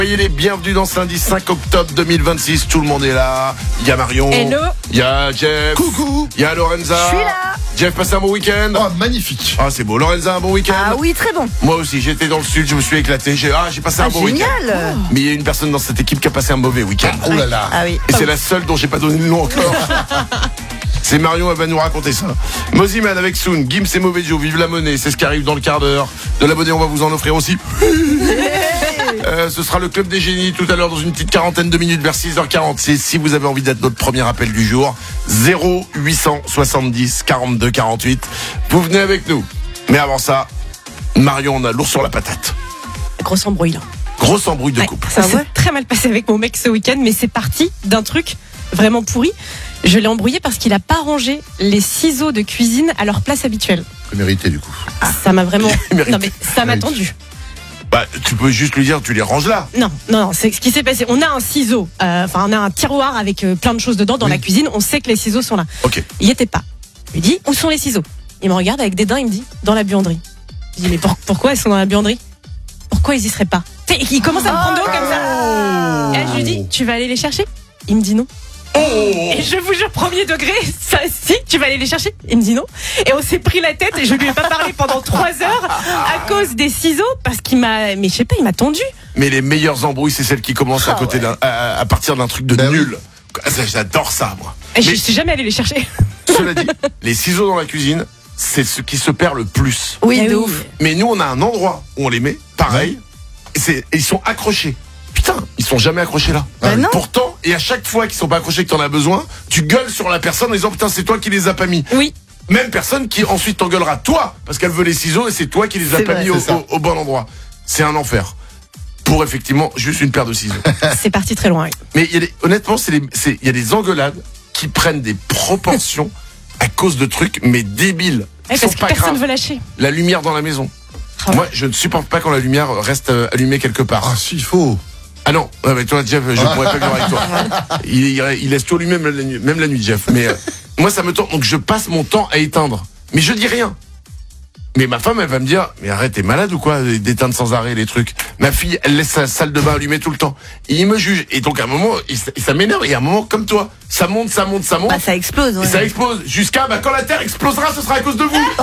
Soyez les bienvenus dans ce lundi 5 octobre 2026. Tout le monde est là. Il y a Marion. Hello. Il y a Jeff. Coucou. Il y a Lorenza. Je suis là. Jeff, passez un bon week-end. Oh, magnifique. Ah, c'est beau. Lorenza, un bon week-end. Ah oui, très bon. Moi aussi, j'étais dans le sud, je me suis éclaté. J'ai passé un bon week-end. Génial. Mais il y a une personne dans cette équipe qui a passé un mauvais week-end. Oh là là. Ah oui. Et c'est la seule dont j'ai pas donné le nom encore. C'est Marion, elle va nous raconter ça. Moziman avec Soun, Gims et Mauvais Joe, vive la monnaie, c'est ce qui arrive dans le quart d'heure. De la monnaie, on va vous en offrir aussi. Ce sera le club des génies tout à l'heure dans une petite quarantaine de minutes vers 6h40. C'est si vous avez envie d'être notre premier appel du jour. 0870 42 48. Vous venez avec nous. Mais avant ça, Marion, on a lourd sur la patate. Grosse embrouille là. Grosse embrouille de Ouais, couple. ça C'est très mal passé avec mon mec ce week-end, mais c'est parti d'un truc vraiment pourri. Je l'ai embrouillé parce qu'il a pas rangé les ciseaux de cuisine à leur place habituelle. Mérité du coup. Ça m'a vraiment. Il mérite. Non mais ça m'a Mérite. tendu. Bah, tu peux juste lui dire, tu les ranges là. Non, c'est ce qui s'est passé. On a un ciseau, on a un tiroir avec plein de choses dedans dans la cuisine. On sait que les ciseaux sont là. Ok. Il y était pas. Je lui dis, où sont les ciseaux? Il me regarde avec dédain, il me dit, dans la buanderie. Je dis, mais pourquoi ils sont dans la buanderie? Pourquoi ils y seraient pas? Il commence à me prendre de haut comme ça. Et là, je lui dis, tu vas aller les chercher? Il me dit non. Et je vous jure, premier degré, ça, si, tu vas aller les chercher? Il me dit non. Et on s'est pris la tête et je lui ai pas parlé pendant 3 heures à cause des ciseaux parce qu'il m'a, mais je sais pas, il m'a tendu. Mais les meilleures embrouilles, c'est celles qui commencent à côté à partir d'un truc de Ben oui. nul. J'adore ça, moi. Et je Mais suis jamais allé les chercher. cela dit, les ciseaux dans la cuisine, c'est ce qui se perd le plus. Oui, Ah de oui. ouf. Mais nous, on a un endroit où on les met, pareil, et ils sont accrochés. Putain, ils sont jamais accrochés là. Bah non. Pourtant, et à chaque fois qu'ils sont pas accrochés, que t'en as besoin, tu gueules sur la personne en disant putain, c'est toi qui les as pas mis. Oui. Même personne qui ensuite t'engueulera toi, parce qu'elle veut les ciseaux et c'est toi qui les as C'est pas vrai, mis c'est ça. au bon endroit. C'est un enfer. Pour effectivement juste une paire de ciseaux. C'est parti très loin. Oui. Mais honnêtement, il y a des engueulades qui prennent des proportions à cause de trucs, mais débiles. Ouais, Qui sont parce que pas personne graves. veut lâcher. La lumière dans la maison. Ah ouais. Moi, je ne supporte pas quand la lumière reste allumée quelque part. Ah si, il faut. Ah non, ouais, mais toi, Jeff, je pourrais pas vivre avec toi. Il laisse tout allumé même la nuit, Jeff. Mais moi, ça me tente, donc je passe mon temps à éteindre. Mais je dis rien. Mais ma femme, elle va me dire, mais arrête, t'es malade ou quoi d'éteindre sans arrêt les trucs. Ma fille, elle laisse sa salle de bain allumée tout le temps. Et il me juge. Et donc à un moment, ça m'énerve. Et à un moment, comme toi, ça monte. Bah, ça explose. Et Ouais. ça explose. Jusqu'à quand la Terre explosera, ce sera à cause de vous.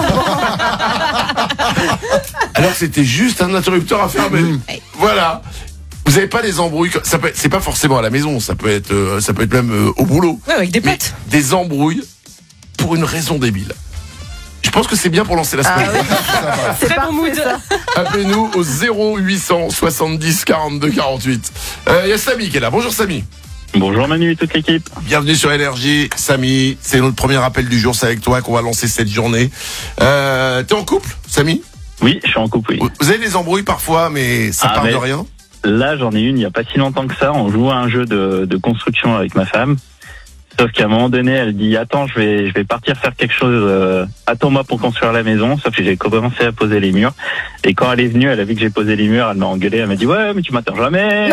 Alors c'était juste un interrupteur à fermer. Voilà. Vous avez pas des embrouilles, c'est pas forcément à la maison, ça peut être même au boulot. Ouais, avec des Mais potes. des embrouilles pour une raison débile. Je pense que c'est bien pour lancer la Ah semaine. oui. C'est Très bon parfait, mood. ça. Appelez-nous au 0800 70 42 48. Il y a Samy qui est là. Bonjour Samy. Bonjour Manu et toute l'équipe. Bienvenue sur Énergie. Samy, c'est notre premier appel du jour, c'est avec toi qu'on va lancer cette journée. T'es en couple, Samy? Oui, je suis en couple, oui. Vous avez des embrouilles parfois, mais ça part de rien. Là, j'en ai une il n'y a pas si longtemps que ça. On joue à un jeu de construction avec ma femme. Sauf qu'à un moment donné, elle dit attends, je vais partir faire quelque chose. Attends-moi pour construire la maison. Sauf que j'ai commencé à poser les murs. Et quand elle est venue, elle a vu que j'ai posé les murs. Elle m'a engueulé. Elle m'a dit ouais, mais tu m'attends jamais.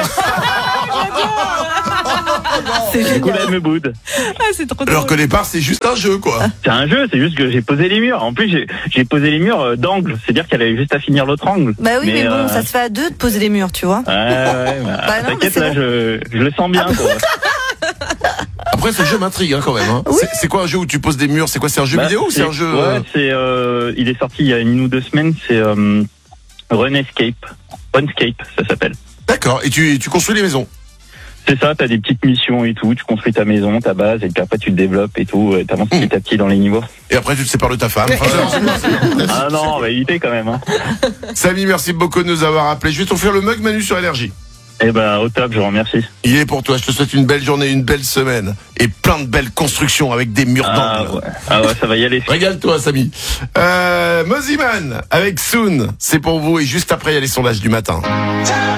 C'est Du coup, là, génial. elle me boude. Ah, c'est trop Alors drôle. qu'au départ, c'est juste un jeu, quoi. C'est un jeu. C'est juste que j'ai posé les murs. En plus, j'ai posé les murs d'angle. C'est-à-dire qu'elle avait juste à finir l'autre angle. Bah oui, mais bon, euh, ça se fait à deux de poser les murs, tu vois. Ouais, bah, Bah non, mais t'inquiète, c'est là, bon. je le sens bien. Quoi. Après, ce jeu m'intrigue, hein, quand même. Hein. Oui. C'est quoi un jeu où tu poses des murs? C'est quoi? C'est un jeu Bah, vidéo ou c'est un jeu Ouais, il est sorti il y a 1 ou 2 semaines. C'est Runescape, ça s'appelle. D'accord. Et tu construis les maisons? C'est ça, t'as des petites missions et tout. Tu construis ta maison, ta base, et puis après tu te développes et tout. T'avances petit à petit dans les niveaux. Et après, tu te sépares de ta femme. Ah non, on va éviter quand même. Hein. Samy, merci beaucoup de nous avoir appelés. Je vais t'offrir le mug Manu sur Énergie. Eh ben, au top, je vous remercie. Il est pour toi. Je te souhaite une belle journée, une belle semaine. Et plein de belles constructions avec des murs d'angle. Ah ouais, ça va y aller. Régale-toi, Samy. Moziman avec Soun. C'est pour vous. Et juste après, il y a les sondages du matin.